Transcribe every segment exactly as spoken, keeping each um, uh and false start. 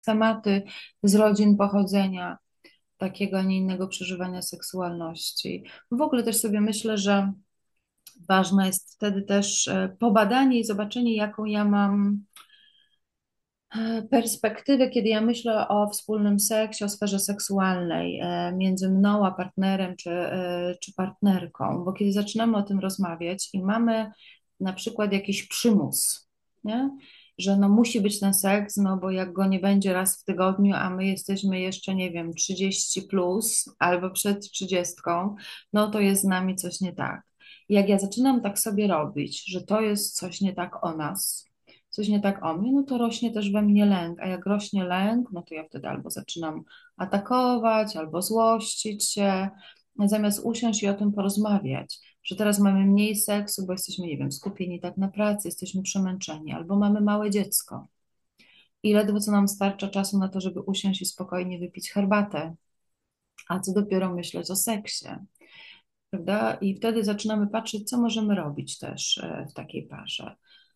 schematy z rodzin pochodzenia takiego, a nie innego przeżywania seksualności. W ogóle też sobie myślę, że ważne jest wtedy też e, pobadanie i zobaczenie, jaką ja mam e, perspektywę, kiedy ja myślę o wspólnym seksie, o sferze seksualnej e, między mną a partnerem czy, e, czy partnerką. Bo kiedy zaczynamy o tym rozmawiać i mamy na przykład jakiś przymus, nie? Że no musi być ten seks, no bo jak go nie będzie raz w tygodniu, a my jesteśmy jeszcze, nie wiem, trzydzieści plus albo przed trzydziestką, no to jest z nami coś nie tak. Jak ja zaczynam tak sobie robić, że to jest coś nie tak o nas, coś nie tak o mnie, no to rośnie też we mnie lęk, a jak rośnie lęk, no to ja wtedy albo zaczynam atakować, albo złościć się, zamiast usiąść i o tym porozmawiać, że teraz mamy mniej seksu, bo jesteśmy, nie wiem, skupieni tak na pracy, jesteśmy przemęczeni, albo mamy małe dziecko i ledwo co nam starcza czasu na to, żeby usiąść i spokojnie wypić herbatę, a co dopiero myśleć o seksie, prawda? I wtedy zaczynamy patrzeć, co możemy robić też e, w takiej parze.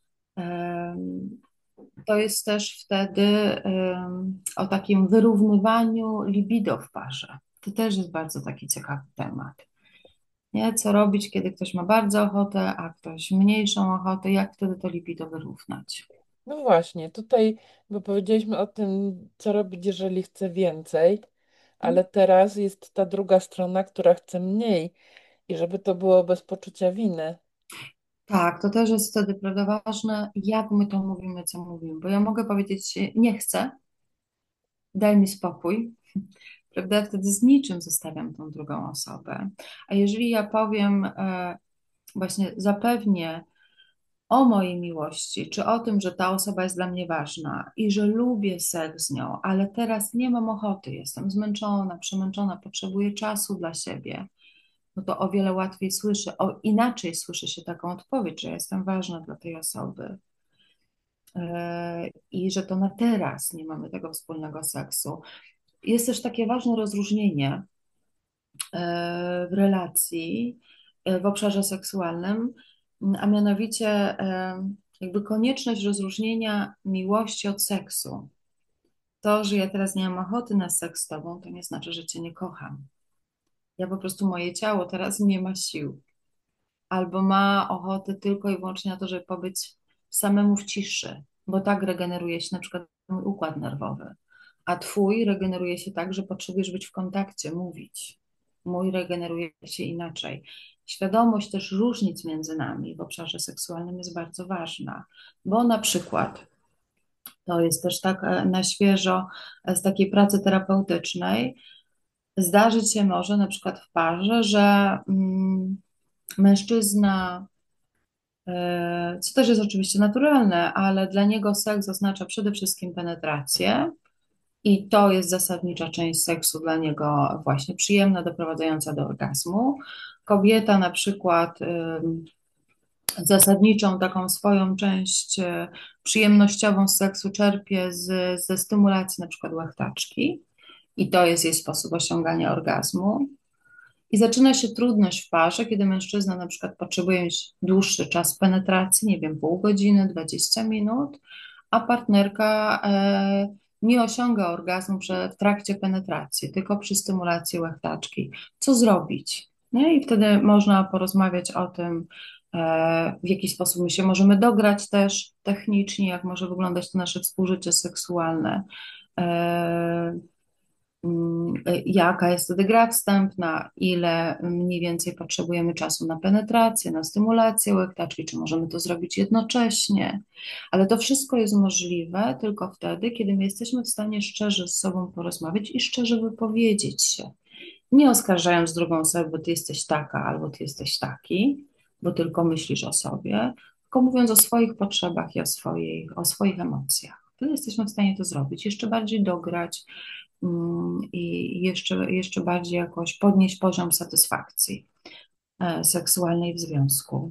Em, To jest też wtedy em, o takim wyrównywaniu libido w parze. To też jest bardzo taki ciekawy temat. Nie? Co robić, kiedy ktoś ma bardzo ochotę, a ktoś mniejszą ochotę, jak wtedy to libido wyrównać? No właśnie, tutaj bo powiedzieliśmy o tym, co robić, jeżeli chce więcej, ale teraz jest ta druga strona, która chce mniej i żeby to było bez poczucia winy. Tak, to też jest wtedy, prawda, ważne, jak my to mówimy, co mówimy, bo ja mogę powiedzieć, nie chcę, daj mi spokój, prawda, wtedy z niczym zostawiam tą drugą osobę. A jeżeli ja powiem, e, właśnie zapewnię o mojej miłości, czy o tym, że ta osoba jest dla mnie ważna i że lubię seks z nią, ale teraz nie mam ochoty, jestem zmęczona, przemęczona, potrzebuję czasu dla siebie, no to o wiele łatwiej słyszę, o inaczej słyszy się taką odpowiedź, że jestem ważna dla tej osoby. e, I że to na teraz nie mamy tego wspólnego seksu. Jest też takie ważne rozróżnienie e, w relacji e, w obszarze seksualnym, a mianowicie e, jakby konieczność rozróżnienia miłości od seksu. To, że ja teraz nie mam ochoty na seks z tobą, to nie znaczy, że cię nie kocham. Ja po prostu moje ciało teraz nie ma sił, albo ma ochotę tylko i wyłącznie na to, żeby pobyć samemu w ciszy, bo tak regeneruje się na przykład mój układ nerwowy, a twój regeneruje się tak, że potrzebujesz być w kontakcie, mówić. Mój regeneruje się inaczej. Świadomość też różnic między nami w obszarze seksualnym jest bardzo ważna, bo na przykład to jest też tak e, na świeżo e, z takiej pracy terapeutycznej, zdarzyć się może na przykład w parze, że mm, mężczyzna, e, co też jest oczywiście naturalne, ale dla niego seks oznacza przede wszystkim penetrację i to jest zasadnicza część seksu dla niego właśnie przyjemna, doprowadzająca do orgazmu. Kobieta na przykład ym, zasadniczą taką swoją część e, przyjemnościową z seksu czerpie z, ze stymulacji na przykład łechtaczki i to jest jej sposób osiągania orgazmu. I zaczyna się trudność w parze, kiedy mężczyzna na przykład potrzebuje mieć dłuższy czas penetracji, nie wiem, pół godziny, dwadzieścia minut, a partnerka e, nie osiąga orgazmu prze, w trakcie penetracji, tylko przy stymulacji łechtaczki. Co zrobić? Nie? I wtedy można porozmawiać o tym, e, w jaki sposób my się możemy dograć też technicznie, jak może wyglądać to nasze współżycie seksualne. E, mm, Jaka jest wtedy gra wstępna, ile mniej więcej potrzebujemy czasu na penetrację, na stymulację łechtaczki, czy możemy to zrobić jednocześnie. Ale to wszystko jest możliwe tylko wtedy, kiedy my jesteśmy w stanie szczerze z sobą porozmawiać i szczerze wypowiedzieć się. Nie oskarżając drugą osobę, bo ty jesteś taka albo ty jesteś taki, bo tylko myślisz o sobie, tylko mówiąc o swoich potrzebach i o swoich, o swoich emocjach. Wtedy jesteśmy w stanie to zrobić, jeszcze bardziej dograć mm, i jeszcze, jeszcze bardziej jakoś podnieść poziom satysfakcji e, seksualnej w związku.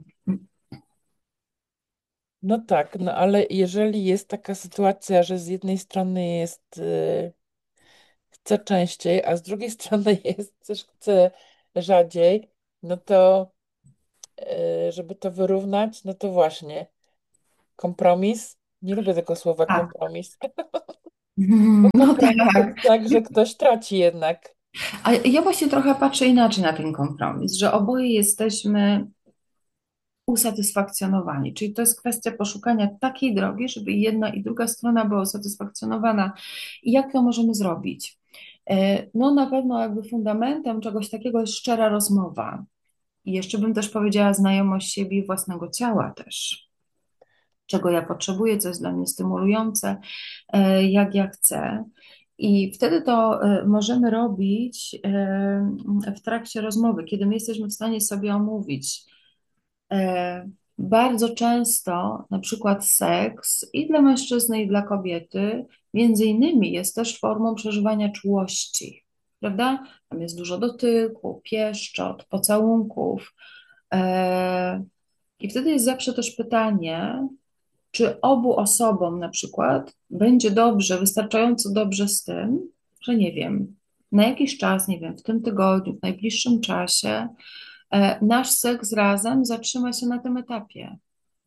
No tak, no ale jeżeli jest taka sytuacja, że z jednej strony jest y, chce częściej, a z drugiej strony jest też chce rzadziej, no to y, żeby to wyrównać, no to właśnie kompromis. Nie lubię tego słowa Tak, kompromis. Bo No kompromis to tak. jest tak, że ktoś traci jednak. A ja właśnie trochę patrzę inaczej na ten kompromis, że oboje jesteśmy usatysfakcjonowani. Czyli to jest kwestia poszukania takiej drogi, żeby i jedna i druga strona była usatysfakcjonowana. I jak to możemy zrobić? E, No na pewno jakby fundamentem czegoś takiego jest szczera rozmowa. I jeszcze bym też powiedziała znajomość siebie i własnego ciała też. Czego ja potrzebuję, co jest dla mnie stymulujące, e, jak ja chcę. I wtedy to e, możemy robić e, w trakcie rozmowy, kiedy my jesteśmy w stanie sobie omówić. E, Bardzo często, na przykład seks i dla mężczyzny, i dla kobiety, między innymi jest też formą przeżywania czułości, prawda? Tam jest dużo dotyku, pieszczot, pocałunków. E, I wtedy jest zawsze też pytanie, czy obu osobom na przykład będzie dobrze, wystarczająco dobrze z tym, że nie wiem, na jakiś czas, nie wiem, w tym tygodniu, w najbliższym czasie, e, nasz seks razem zatrzyma się na tym etapie.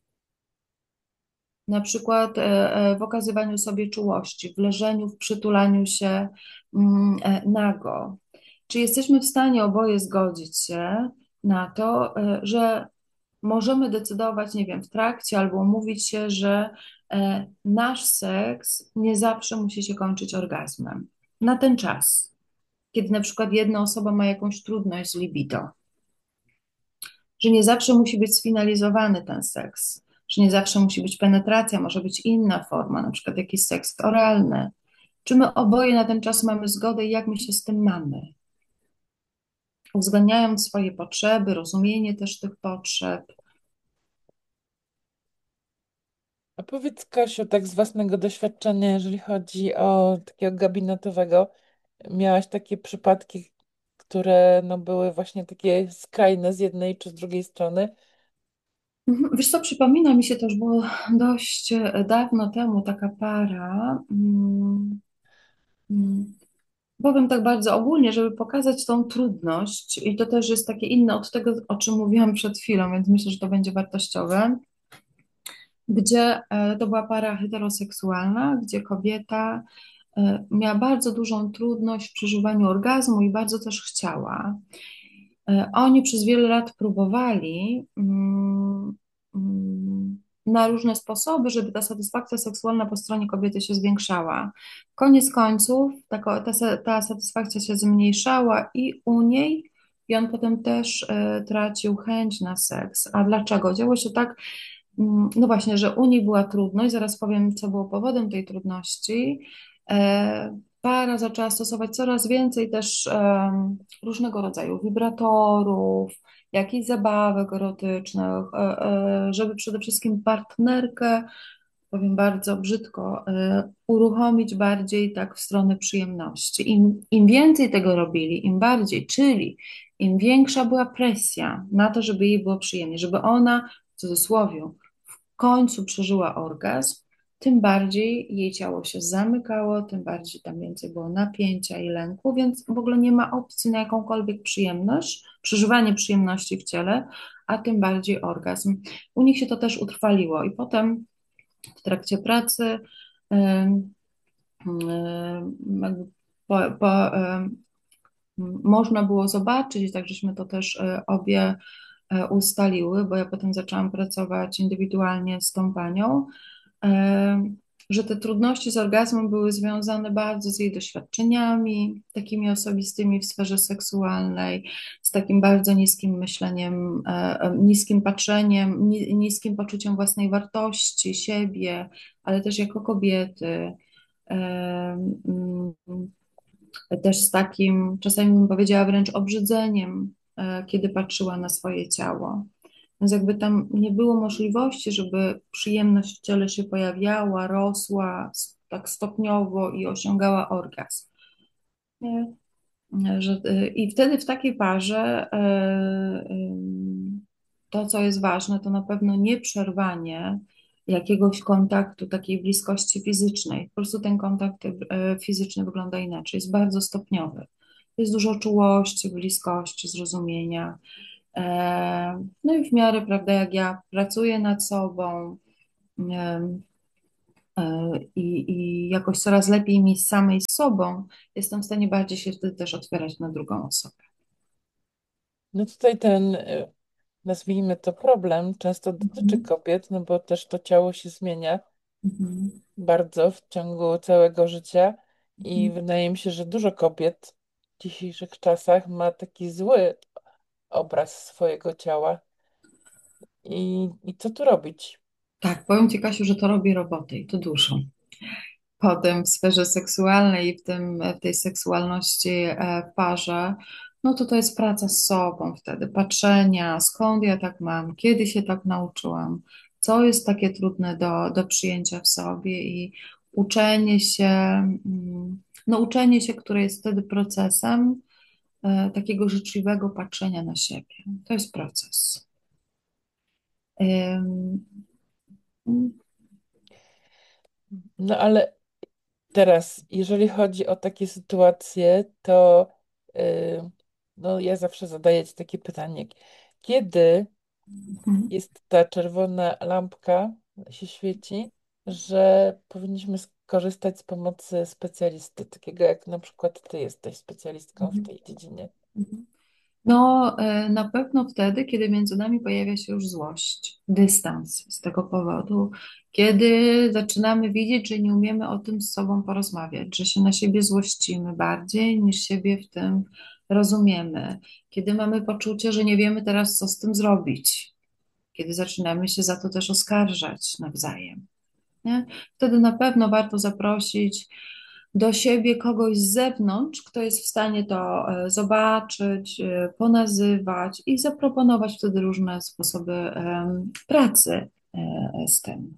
Na przykład e, e, w okazywaniu sobie czułości, w leżeniu, w przytulaniu się mm, e, nago. Czy jesteśmy w stanie oboje zgodzić się na to, e, że możemy decydować, nie wiem, w trakcie albo umówić się, że e, nasz seks nie zawsze musi się kończyć orgazmem. Na ten czas, kiedy na przykład jedna osoba ma jakąś trudność z libido, że nie zawsze musi być sfinalizowany ten seks, że nie zawsze musi być penetracja, może być inna forma, na przykład jakiś seks oralny. Czy my oboje na ten czas mamy zgodę i jak my się z tym mamy? Uwzględniając swoje potrzeby, rozumienie też tych potrzeb. A powiedz, Kasiu, tak z własnego doświadczenia, jeżeli chodzi o takiego gabinetowego, miałaś takie przypadki, które no, były właśnie takie skrajne z jednej czy z drugiej strony? Mhm. Wiesz co, przypomina mi się też, było dość e, dawno temu taka para, mm, mm, powiem tak bardzo ogólnie, żeby pokazać tą trudność i to też jest takie inne od tego, o czym mówiłam przed chwilą, więc myślę, że to będzie wartościowe, gdzie e, to była para heteroseksualna, gdzie kobieta e, miała bardzo dużą trudność w przeżywaniu orgazmu i bardzo też chciała. E, Oni przez wiele lat próbowali mm, mm, na różne sposoby, żeby ta satysfakcja seksualna po stronie kobiety się zwiększała. Koniec końców ta, ta, sa- ta satysfakcja się zmniejszała i u niej, i on potem też e, tracił chęć na seks. A dlaczego? Działo się tak, mm, no właśnie, że u niej była trudność, zaraz powiem, co było powodem tej trudności. E, Para zaczęła stosować coraz więcej też em, różnego rodzaju wibratorów, jakichś zabawek erotycznych, e, e, żeby przede wszystkim partnerkę, powiem bardzo brzydko, e, uruchomić bardziej tak w stronę przyjemności. Im, im więcej tego robili, im bardziej, czyli im większa była presja na to, żeby jej było przyjemnie, żeby ona, w cudzysłowie, w końcu przeżyła orgazm, tym bardziej jej ciało się zamykało, tym bardziej tam więcej było napięcia i lęku, więc w ogóle nie ma opcji na jakąkolwiek przyjemność, przeżywanie przyjemności w ciele, a tym bardziej orgazm. U nich się to też utrwaliło i potem w trakcie pracy em, em, jakby po, po, em, można było zobaczyć, tak żeśmy to też e, obie e, ustaliły, bo ja potem zaczęłam pracować indywidualnie z tą panią, e, że te trudności z orgazmem były związane bardzo z jej doświadczeniami takimi osobistymi w sferze seksualnej, z takim bardzo niskim myśleniem, e, e, niskim patrzeniem, ni- niskim poczuciem własnej wartości, siebie, ale też jako kobiety. E, mm, Też z takim, czasami bym powiedziała wręcz obrzydzeniem, e, kiedy patrzyła na swoje ciało. Więc jakby tam nie było możliwości, żeby przyjemność w ciele się pojawiała, rosła s- tak stopniowo i osiągała orgazm. Nie? Że, e, I wtedy w takiej parze e, ym, to, co jest ważne, to na pewno nie przerwanie jakiegoś kontaktu, takiej bliskości fizycznej. Po prostu ten kontakt e, fizyczny wygląda inaczej, jest bardzo stopniowy. Jest dużo czułości, bliskości, zrozumienia. E, No i w miarę, prawda, jak ja pracuję nad sobą, e, i, i jakoś coraz lepiej mi z samej z sobą, jestem w stanie bardziej się wtedy też otwierać na drugą osobę. No tutaj ten, y, nazwijmy to problem, często dotyczy Mhm. kobiet, no bo też to ciało się zmienia Mhm. bardzo w ciągu całego życia i Mhm. wydaje mi się, że dużo kobiet w dzisiejszych czasach ma taki zły obraz swojego ciała. I, i co tu robić? Tak, powiem Ci, Kasiu, że to robi robotę i to dużo. Potem w sferze seksualnej i w tym, w tej seksualności e, w parze, no to to jest praca z sobą wtedy, patrzenia, skąd ja tak mam, kiedy się tak nauczyłam, co jest takie trudne do, do przyjęcia w sobie i uczenie się, mm, no uczenie się, które jest wtedy procesem e, takiego życzliwego patrzenia na siebie. To jest proces. Ym, No ale teraz, jeżeli chodzi o takie sytuacje, to yy, no, ja zawsze zadaję Ci takie pytanie. Kiedy mm, jest ta czerwona lampka, się świeci, że powinniśmy skorzystać z pomocy specjalisty, takiego jak na przykład Ty jesteś specjalistką w mhm, tej dziedzinie? mhm. No, e, na pewno wtedy, kiedy między nami pojawia się już złość, dystans z tego powodu, kiedy zaczynamy widzieć, że nie umiemy o tym z sobą porozmawiać, że się na siebie złościmy bardziej niż siebie w tym rozumiemy, kiedy mamy poczucie, że nie wiemy teraz, co z tym zrobić, kiedy zaczynamy się za to też oskarżać nawzajem. Nie? Wtedy na pewno warto zaprosić do siebie kogoś z zewnątrz, kto jest w stanie to e, zobaczyć, e, ponazywać i zaproponować wtedy różne sposoby em, pracy e, z tym.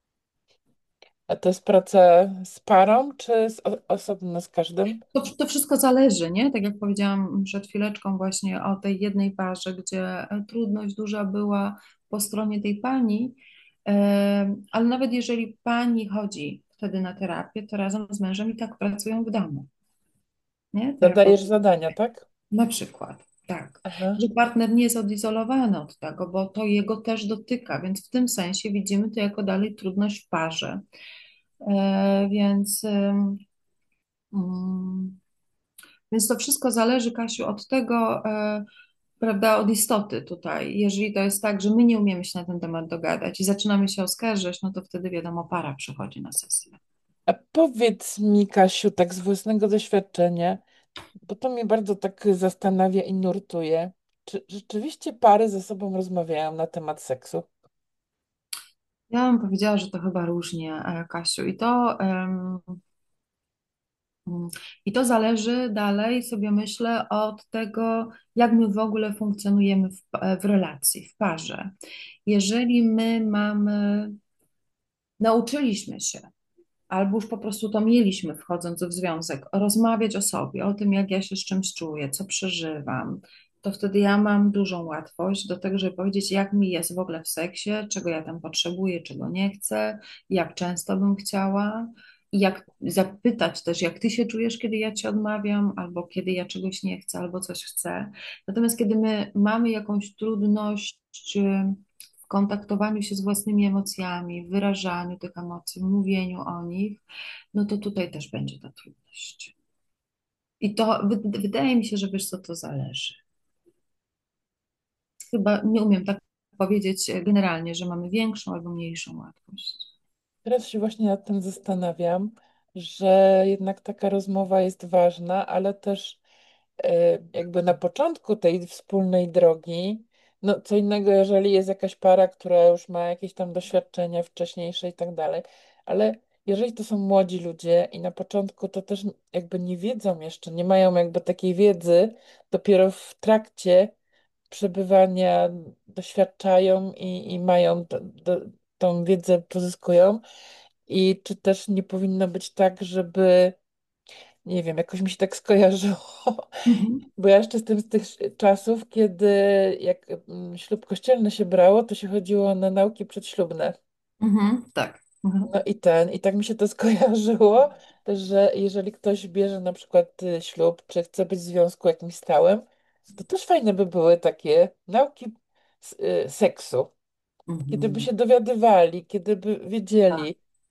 A to jest praca z parą, czy z o- osobno z każdym? To, to wszystko zależy, nie? Tak jak powiedziałam przed chwileczką właśnie o tej jednej parze, gdzie e, trudność duża była po stronie tej pani, e, ale nawet jeżeli pani chodzi wtedy na terapię, to razem z mężem i tak pracują w domu, nie? Zadajesz Terapeuci zadania, tak? na przykład, tak, Aha. że partner nie jest odizolowany od tego, bo to jego też dotyka, więc w tym sensie widzimy to jako dalej trudność w parze. E, więc, ym, mm, więc to wszystko zależy, Kasiu, od tego, e, prawda, od istoty tutaj. Jeżeli to jest tak, że my nie umiemy się na ten temat dogadać i zaczynamy się oskarżać, no to wtedy wiadomo, para przychodzi na sesję. A powiedz mi, Kasiu, tak z własnego doświadczenia, bo to mnie bardzo tak zastanawia i nurtuje. Czy rzeczywiście pary ze sobą rozmawiają na temat seksu? Ja bym powiedziała, że to chyba różnie, e, Kasiu. I to, em, Mm. I to zależy dalej, sobie myślę, od tego, jak my w ogóle funkcjonujemy w, w relacji, w parze. Jeżeli my mamy, nauczyliśmy się, albo już po prostu to mieliśmy wchodząc w związek, rozmawiać o sobie, o tym, jak ja się z czymś czuję, co przeżywam, to wtedy ja mam dużą łatwość do tego, żeby powiedzieć, jak mi jest w ogóle w seksie, czego ja tam potrzebuję, czego nie chcę, jak często bym chciała. I jak zapytać też, jak ty się czujesz, kiedy ja ci odmawiam, albo kiedy ja czegoś nie chcę, albo coś chcę. Natomiast kiedy my mamy jakąś trudność w kontaktowaniu się z własnymi emocjami, w wyrażaniu tych emocji, w mówieniu o nich, no to tutaj też będzie ta trudność. I to wy- wydaje mi się, że wiesz co, to zależy. Chyba nie umiem tak powiedzieć generalnie, że mamy większą albo mniejszą łatwość. Teraz się właśnie nad tym zastanawiam, że jednak taka rozmowa jest ważna, ale też e, jakby na początku tej wspólnej drogi, no co innego, jeżeli jest jakaś para, która już ma jakieś tam doświadczenia wcześniejsze i tak dalej, ale jeżeli to są młodzi ludzie i na początku to też jakby nie wiedzą jeszcze, nie mają jakby takiej wiedzy, dopiero w trakcie przebywania doświadczają i, i mają t- d- tą wiedzę pozyskują. I czy też nie powinno być tak, żeby, nie wiem, jakoś mi się tak skojarzyło, Mhm. bo ja jeszcze jestem z tych czasów, kiedy jak mm, ślub kościelny się brało, to się chodziło na nauki przedślubne. Mhm. Tak. Mhm. No i ten, i tak mi się to skojarzyło, że jeżeli ktoś bierze na przykład y, ślub, czy chce być w związku jakimś stałym, to też fajne by były takie nauki s- y, seksu, kiedy by Mhm. się dowiadywali, kiedy by Tak. wiedzieli.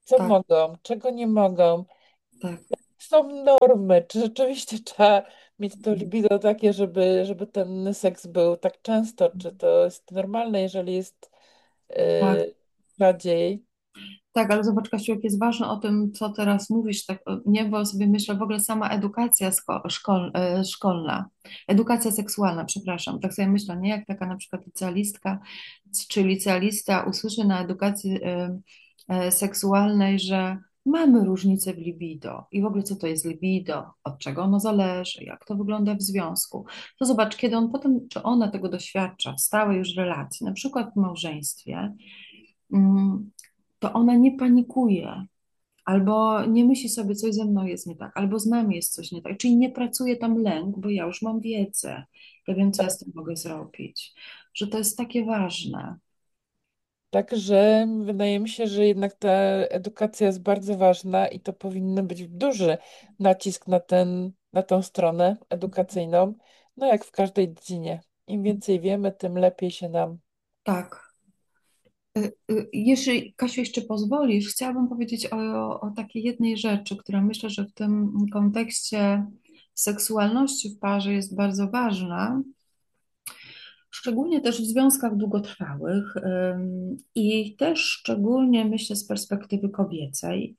co tak, mogą, czego nie mogą. tak. Są normy, czy rzeczywiście trzeba mieć to libido takie, żeby, żeby ten seks był tak często, czy to jest normalne, jeżeli jest Tak. yy, rzadziej. Tak, ale zobacz, Kasiu, jak jest ważne o tym, co teraz mówisz, tak, o- nie, bo sobie myślę w ogóle sama edukacja sko- szkol, e, szkolna, edukacja seksualna, przepraszam, tak sobie myślę, nie, jak taka na przykład licealistka czy licealista usłyszy na edukacji e, e, seksualnej, że mamy różnicę w libido i w ogóle co to jest libido, od czego ono zależy, jak to wygląda w związku, to zobacz, kiedy on potem, czy ona tego doświadcza w stałej już relacji, na przykład w małżeństwie, mm, to ona nie panikuje, albo nie myśli sobie, coś ze mną jest nie tak, albo z nami jest coś nie tak, czyli nie pracuje tam lęk, bo ja już mam wiedzę, ja wiem, co ja z tym mogę zrobić, że to jest takie ważne. Także wydaje mi się, że jednak ta edukacja jest bardzo ważna i to powinny być duży nacisk na ten, na tą stronę edukacyjną, no jak w każdej dziedzinie. Im więcej wiemy, tym lepiej się nam. Tak. Y, y, Jeżeli, Kasiu, jeszcze pozwolisz, chciałabym powiedzieć o, o takiej jednej rzeczy, która myślę, że w tym kontekście seksualności w parze jest bardzo ważna. Szczególnie też w związkach długotrwałych ym, i też szczególnie myślę z perspektywy kobiecej.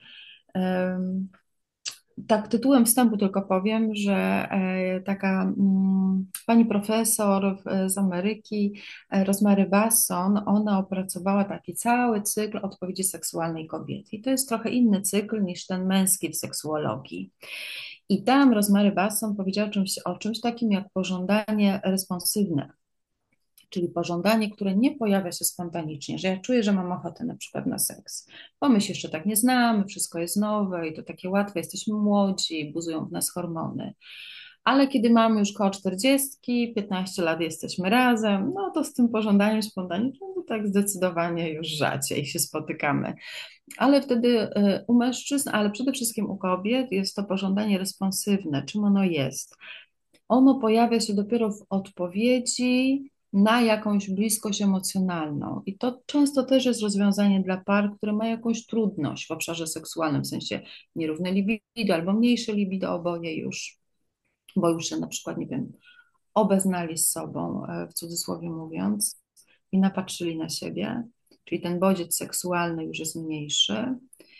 Ym, Tak, tytułem wstępu tylko powiem, że e, taka mm, pani profesor w- z Ameryki, e, Rosemary Basson, ona opracowała taki cały cykl odpowiedzi seksualnej kobiety. I to jest trochę inny cykl niż ten męski w seksuologii. I tam Rosemary Basson powiedziała czymś, o czymś takim jak pożądanie responsywne, czyli pożądanie, które nie pojawia się spontanicznie, że ja czuję, że mam ochotę na przykład na seks, bo my się jeszcze tak nie znamy, wszystko jest nowe i to takie łatwe, jesteśmy młodzi, buzują w nas hormony. Ale kiedy mamy już koło czterdziestki, piętnaście lat jesteśmy razem, no to z tym pożądaniem spontanicznym to tak zdecydowanie już rzadziej się spotykamy. Ale wtedy y, u mężczyzn, ale przede wszystkim u kobiet jest to pożądanie responsywne. Czym ono jest? Ono pojawia się dopiero w odpowiedzi na jakąś bliskość emocjonalną. I to często też jest rozwiązanie dla par, które mają jakąś trudność w obszarze seksualnym, w sensie nierówne libido albo mniejsze libido, oboje już, bo już się na przykład, nie wiem, obeznali z sobą, e, w cudzysłowie mówiąc, i napatrzyli na siebie, czyli ten bodziec seksualny już jest mniejszy,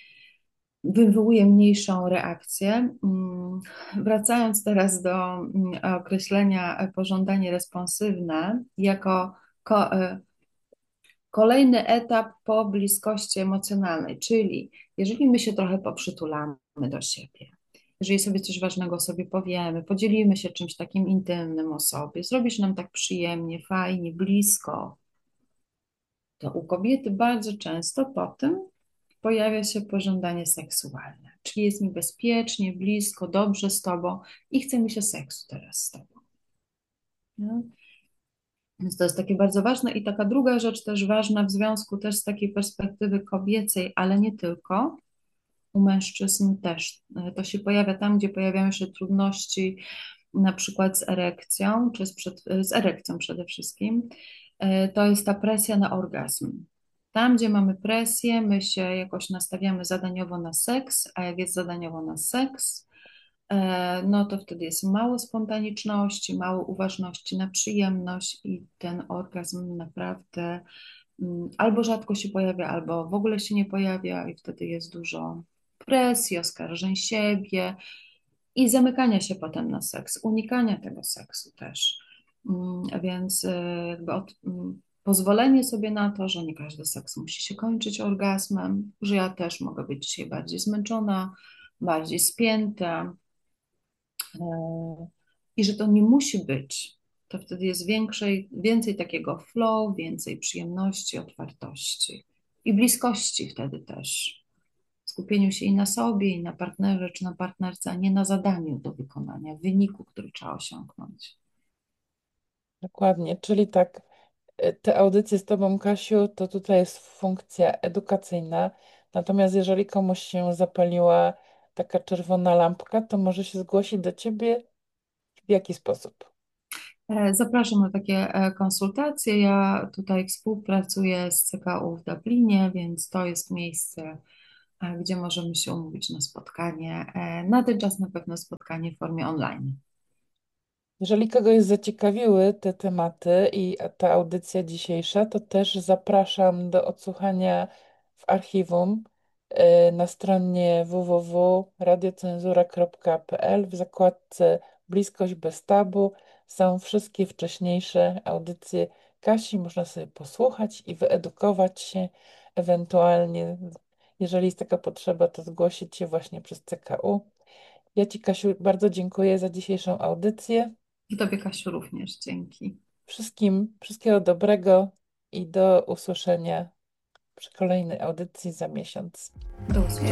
wywołuje mniejszą reakcję. Mm, Wracając teraz do mm, określenia e, pożądanie responsywne jako ko e, kolejny etap po bliskości emocjonalnej, czyli jeżeli my się trochę poprzytulamy do siebie, jeżeli sobie coś ważnego sobie powiemy, podzielimy się czymś takim intymnym o sobie, zrobi się nam tak przyjemnie, fajnie, blisko, to u kobiety bardzo często po tym pojawia się pożądanie seksualne, czyli jest mi bezpiecznie, blisko, dobrze z tobą i chce mi się seksu teraz z tobą. No? Więc to jest takie bardzo ważne. I taka druga rzecz też ważna w związku też z takiej perspektywy kobiecej, ale nie tylko, u mężczyzn też. E, To się pojawia tam, gdzie pojawiają się trudności, na przykład z erekcją, czy z, przed, z erekcją przede wszystkim. E, To jest ta presja na orgazm. Tam, gdzie mamy presję, my się jakoś nastawiamy zadaniowo na seks, a jak jest zadaniowo na seks, e, no to wtedy jest mało spontaniczności, mało uważności na przyjemność i ten orgazm naprawdę mm, albo rzadko się pojawia, albo w ogóle się nie pojawia i wtedy jest dużo presji, oskarżeń siebie i zamykania się potem na seks, unikania tego seksu też. Mm, Więc e, jakby od, mm, pozwolenie sobie na to, że nie każdy seks musi się kończyć orgazmem, że ja też mogę być dzisiaj bardziej zmęczona, bardziej spięta, e, i że to nie musi być. To wtedy jest większej, więcej takiego flow, więcej przyjemności, otwartości i bliskości wtedy też. Skupieniu się i na sobie, i na partnerze, czy na partnerce, a nie na zadaniu do wykonania, wyniku, który trzeba osiągnąć. Dokładnie, czyli tak, y, te audycje z Tobą, Kasiu, to tutaj jest funkcja edukacyjna. Natomiast jeżeli komuś się zapaliła taka czerwona lampka, to może się zgłosić do Ciebie w jaki sposób? E, Zapraszam na takie e, konsultacje. Ja tutaj współpracuję z C K U w Dublinie, więc to jest miejsce, a gdzie możemy się umówić na spotkanie. E, Na ten czas na pewno spotkanie w formie online. Jeżeli kogoś zaciekawiły te tematy i ta audycja dzisiejsza, to też zapraszam do odsłuchania w archiwum y, na stronie w w w kropka radiocenzura kropka p l w zakładce Bliskość bez tabu są wszystkie wcześniejsze audycje Kasi. Można sobie posłuchać i wyedukować się, ewentualnie, jeżeli jest taka potrzeba, to zgłosić się właśnie przez C K U. Ja Ci, Kasiu, bardzo dziękuję za dzisiejszą audycję. I Tobie, Kasiu, również dzięki. Wszystkim wszystkiego dobrego i do usłyszenia przy kolejnej audycji za miesiąc. Do usłyszenia.